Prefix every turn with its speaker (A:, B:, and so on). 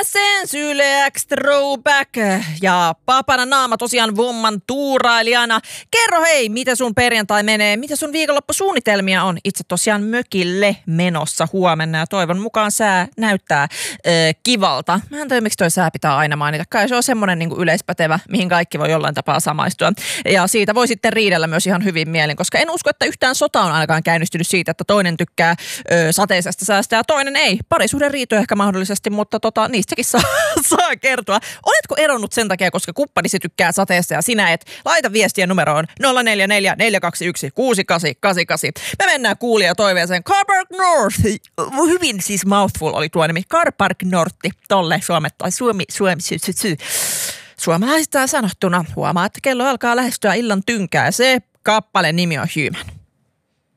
A: Sensu X Throwback ja papana naama tosiaan vomman tuurailijana. Kerro hei, miten sun perjantai menee, mitä sun viikonloppusuunnitelmia on? Itse tosiaan mökille menossa huomenna ja toivon mukaan sää näyttää kivalta. Mä en tiedä, miksi toi sää pitää aina mainita. Kai se on semmoinen niin kuin yleispätevä, mihin kaikki voi jollain tapaa samaistua. Ja siitä voi sitten riidellä myös ihan hyvin mielin, koska en usko, että yhtään sota on ainakaan käynnistynyt siitä, että toinen tykkää sateisesta säästä ja toinen ei. Parisuhden riito ehkä mahdollisesti, mutta niistäkin saa kertoa. Oletko eronnut sen takia, koska kumppanisi tykkää sateesta ja sinä et? Laita viestiä numeroon 044 421 6888. Me mennään kuulija toiveeseen. Car Park North. Hyvin siis mouthful oli tuo nimi. Car Park North. Tolle suomalaistaan sanottuna. Huomaa, että kello alkaa lähestyä illan tynkää. Se kappaleen nimi on Human.